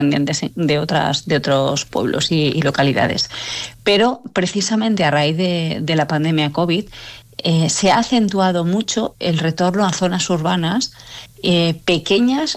de otros pueblos y localidades. Pero precisamente a raíz de la pandemia COVID se ha acentuado mucho el retorno a zonas urbanas pequeñas